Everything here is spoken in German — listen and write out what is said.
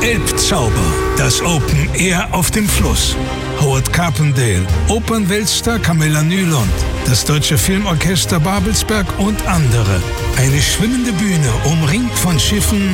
Elbzauber, das Open Air auf dem Fluss. Howard Carpendale, Opernweltstar Camilla Nylund, das Deutsche Filmorchester Babelsberg und andere. Eine schwimmende Bühne, umringt von Schiffen